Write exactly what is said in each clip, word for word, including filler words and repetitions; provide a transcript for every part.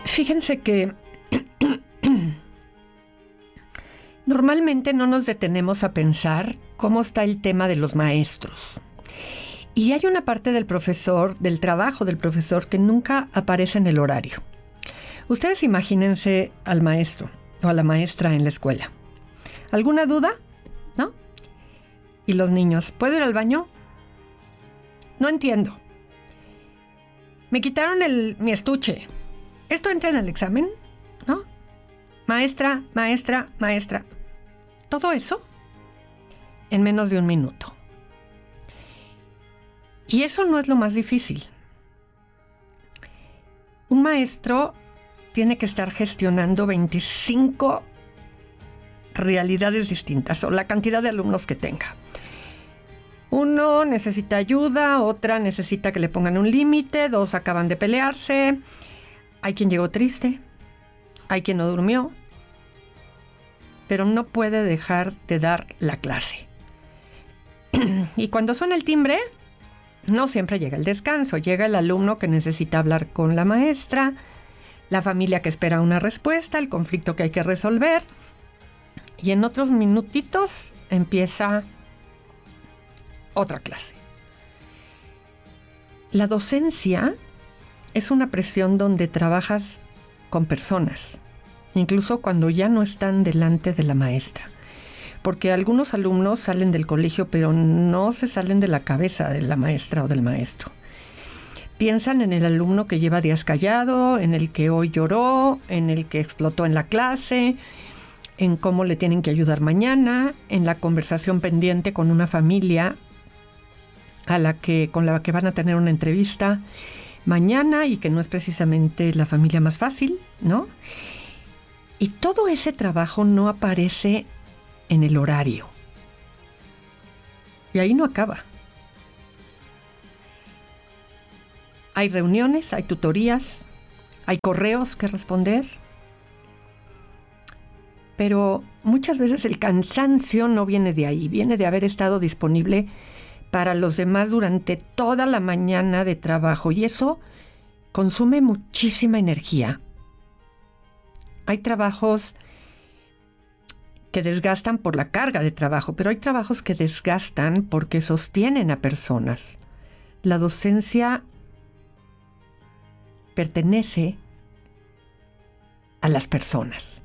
Fíjense que normalmente no nos detenemos a pensar cómo está el tema de los maestros. Y hay una parte del profesor, del trabajo del profesor, que nunca aparece en el horario. Ustedes imagínense al maestro o a la maestra en la escuela. ¿Alguna duda? ¿No? Y los niños, ¿puedo ir al baño? No entiendo. Me quitaron el, mi estuche. ¿Esto entra en el examen? ¿No? Maestra, maestra, maestra. Todo eso en menos de un minuto. Y eso no es lo más difícil. Un maestro tiene que estar gestionando veinticinco realidades distintas o la cantidad de alumnos que tenga. Uno necesita ayuda, otra necesita que le pongan un límite, dos acaban de pelearse, hay quien llegó triste, hay quien no durmió, pero no puede dejar de dar la clase. Y cuando suena el timbre, no siempre llega el descanso, llega el alumno que necesita hablar con la maestra, la familia que espera una respuesta, el conflicto que hay que resolver, y en otros minutitos empieza otra clase. La docencia es una presión donde trabajas con personas, incluso cuando ya no están delante de la maestra. Porque algunos alumnos salen del colegio, pero no se salen de la cabeza de la maestra o del maestro. Piensan en el alumno que lleva días callado, en el que hoy lloró, en el que explotó en la clase, en cómo le tienen que ayudar mañana, en la conversación pendiente con una familia a la que, con la que van a tener una entrevista mañana y que no es precisamente la familia más fácil, ¿no? Y todo ese trabajo no aparece en el horario. Y ahí no acaba. Hay reuniones, hay tutorías, hay correos que responder, pero muchas veces el cansancio no viene de ahí, viene de haber estado disponible para los demás durante toda la mañana de trabajo, y eso consume muchísima energía. Hay trabajos que desgastan por la carga de trabajo, pero hay trabajos que desgastan porque sostienen a personas. La docencia pertenece a las personas.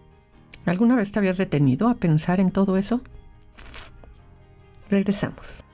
¿Alguna vez te habías detenido a pensar en todo eso? Regresamos.